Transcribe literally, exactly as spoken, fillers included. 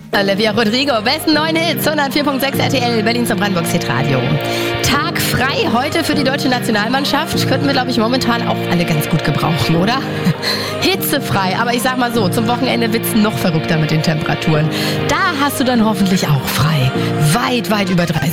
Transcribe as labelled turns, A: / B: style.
A: Olivia Rodrigo, besten neuen Hits, hundertvier Komma sechs R T L, Berlins und Brandenburgs Hitradio. Tag frei heute für die deutsche Nationalmannschaft. Könnten wir, glaube ich, momentan auch alle ganz gut gebrauchen, oder? Hitzefrei, aber ich sag mal so, zum Wochenende wird's noch verrückter mit den Temperaturen. Da hast du dann hoffentlich auch frei. Weit, weit über dreißig.